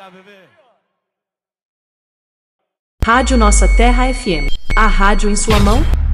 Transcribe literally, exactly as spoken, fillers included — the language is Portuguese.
Rádio Nossa Terra F M. A rádio em sua mão.